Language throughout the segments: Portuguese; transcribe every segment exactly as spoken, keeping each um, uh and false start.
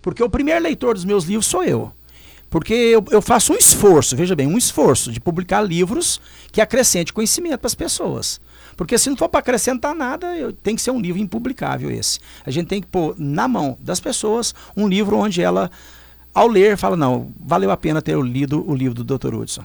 Porque o primeiro leitor dos meus livros sou eu. Porque eu, eu faço um esforço, veja bem, um esforço de publicar livros que acrescente conhecimento para as pessoas. Porque se não for para acrescentar nada, eu, tem que ser um livro impublicável esse. A gente tem que pôr na mão das pessoas um livro onde ela, ao ler, fala, não, valeu a pena ter lido o livro do doutor Hudson.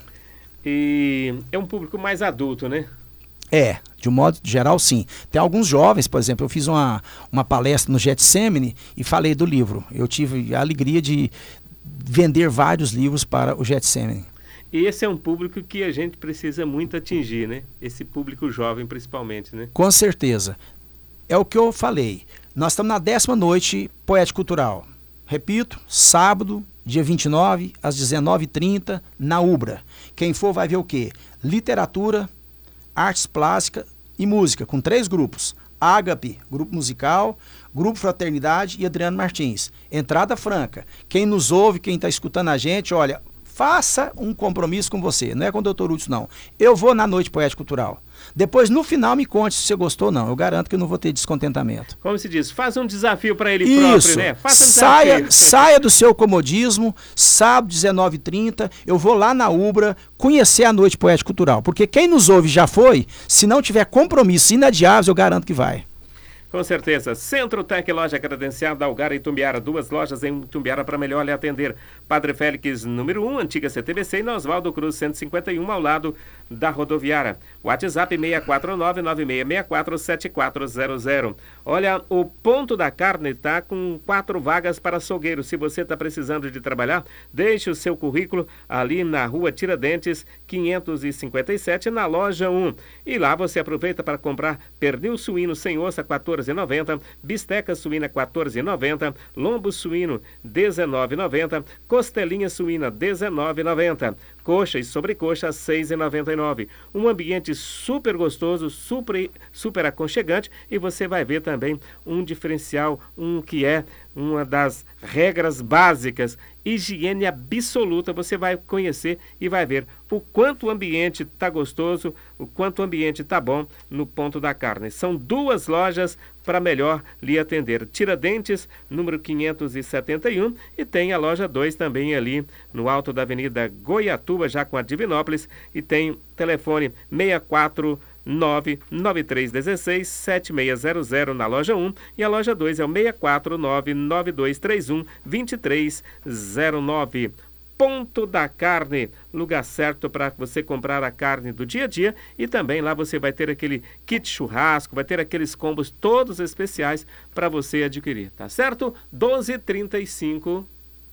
E é um público mais adulto, né? É, de um modo geral, sim. Tem alguns jovens, por exemplo, eu fiz uma, uma palestra no Getsemane e falei do livro. Eu tive a alegria de vender vários livros para o Getsemane. E esse é um público que a gente precisa muito atingir, né? Esse público jovem, principalmente, né? Com certeza. É o que eu falei. Nós estamos na décima noite Poética Cultural. Repito, sábado, dia vinte e nove, às dezenove e trinta, na Ubra. Quem for vai ver o quê? Literatura, artes plásticas e música, com três grupos. Ágape, grupo musical, Grupo Fraternidade e Adriano Martins. Entrada franca. Quem nos ouve, quem está escutando a gente, olha, faça um compromisso com você. Não é com o doutor Hudson, não. Eu vou na Noite Poética Cultural. Depois, no final, me conte se você gostou ou não. Eu garanto que eu não vou ter descontentamento. Como se diz, faça um desafio para ele Isso. próprio, né? Faça um saia, desafio. saia do seu comodismo. Sábado, dezenove e trinta, eu vou lá na Ubra conhecer a Noite Poética Cultural. Porque quem nos ouve já foi. Se não tiver compromisso inadiável, eu garanto que vai. Com certeza. Centro Tec, loja credenciada, Algar e Itumbiara. Duas lojas em Itumbiara para melhor lhe atender. Padre Félix, número um, antiga C T B C, e na Oswaldo Cruz, cento e cinquenta e um, ao lado da rodoviária. WhatsApp seis quatro nove, nove seis seis quatro, sete quatro zero zero. Olha, o Ponto da Carne está com quatro vagas para açougueiro. Se você está precisando de trabalhar, deixe o seu currículo ali na rua Tiradentes, quinhentos e cinquenta e sete, na loja um. E lá você aproveita para comprar pernil suíno sem ossa, quatorze reais e noventa centavos, bisteca suína, quatorze reais e noventa centavos, lombo suíno, dezenove reais e noventa centavos, costelinha suína, dezenove reais e noventa centavos, coxa e sobrecoxa, seis reais e noventa e nove centavos. Um ambiente super gostoso, super, super aconchegante, e você vai ver também um diferencial, um que é uma das regras básicas, higiene absoluta. Você vai conhecer e vai ver o quanto o ambiente está gostoso, o quanto o ambiente está bom no Ponto da Carne. São duas lojas para melhor lhe atender. Tiradentes, número quinhentos e setenta e um, e tem a loja dois também ali no alto da Avenida Goiatuba, já com a Divinópolis, e tem telefone seis quatro nove, nove três um seis, sete seis zero zero na loja um, e a loja dois é o seis quatro nove, nove dois três um, dois três zero nove. Ponto da Carne, lugar certo para você comprar a carne do dia a dia, e também lá você vai ter aquele kit churrasco, vai ter aqueles combos todos especiais para você adquirir, tá certo? doze e trinta e cinco.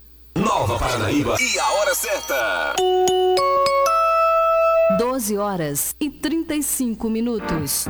Nova Paranaíba e a hora certa. doze horas e trinta e cinco minutos.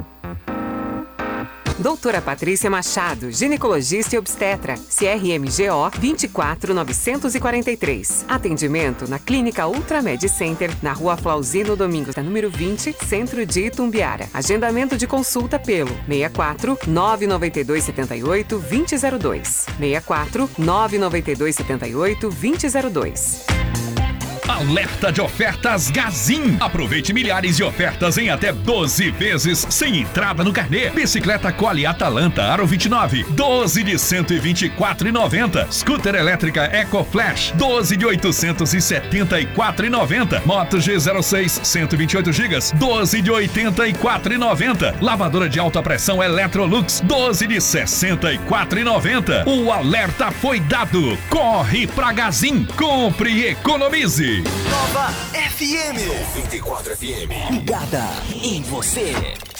Doutora Patrícia Machado, ginecologista e obstetra, C R M G O vinte e quatro novecentos e quarenta e três. Atendimento na Clínica Ultramed Center, na Rua Flauzino Domingos, número vinte, Centro de Itumbiara. Agendamento de consulta pelo seis quatro nove nove dois sete oito, dois zero zero dois. seis quatro nove nove dois sete oito, dois zero zero dois. Alerta de ofertas Gazin. Aproveite milhares de ofertas em até doze vezes sem entrada no carnê. Bicicleta Collie Atalanta Aro vinte e nove, doze de cento e vinte e quatro reais e noventa centavos. Scooter elétrica Eco Flash, doze de oitocentos e setenta e quatro reais e noventa centavos. Moto G zero seis, cento e vinte e oito gigas, doze de oitenta e quatro reais e noventa centavos. Lavadora de alta pressão Electrolux, doze de sessenta e quatro reais e noventa centavos. O alerta foi dado. Corre pra Gazin, compre e economize. Nova F M noventa e quatro F M. Ligada em você.